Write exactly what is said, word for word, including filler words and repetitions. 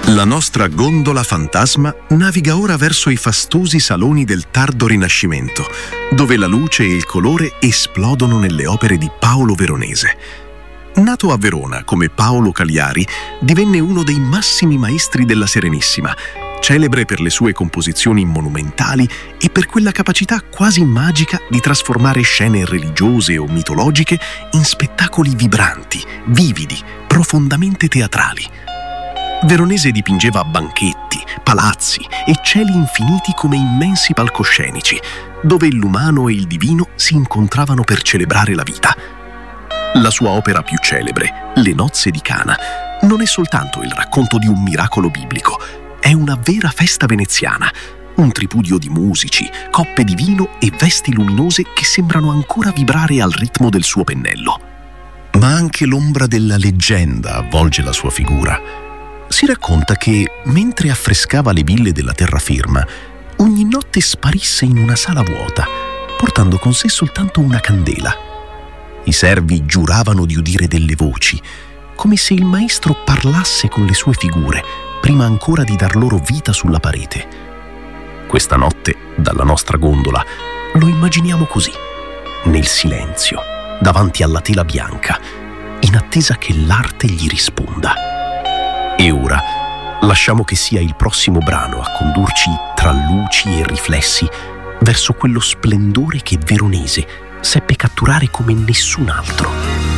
La nostra gondola fantasma naviga ora verso i fastosi saloni del tardo Rinascimento, dove la luce e il colore esplodono nelle opere di Paolo Veronese. Nato a Verona come Paolo Cagliari, divenne uno dei massimi maestri della Serenissima, celebre per le sue composizioni monumentali e per quella capacità quasi magica di trasformare scene religiose o mitologiche in spettacoli vibranti, vividi, profondamente teatrali. Veronese dipingeva banchetti, palazzi e cieli infiniti come immensi palcoscenici, dove l'umano e il divino si incontravano per celebrare la vita. La sua opera più celebre, Le nozze di Cana, non è soltanto il racconto di un miracolo biblico, è una vera festa veneziana, un tripudio di musici, coppe di vino e vesti luminose che sembrano ancora vibrare al ritmo del suo pennello. Ma anche l'ombra della leggenda avvolge la sua figura. Si racconta che, mentre affrescava le ville della terraferma, ogni notte sparisse in una sala vuota, portando con sé soltanto una candela. I servi giuravano di udire delle voci, come se il maestro parlasse con le sue figure, prima ancora di dar loro vita sulla parete. Questa notte, dalla nostra gondola, lo immaginiamo così, nel silenzio, davanti alla tela bianca, in attesa che l'arte gli risponda. E ora lasciamo che sia il prossimo brano a condurci tra luci e riflessi verso quello splendore che Veronese seppe catturare come nessun altro.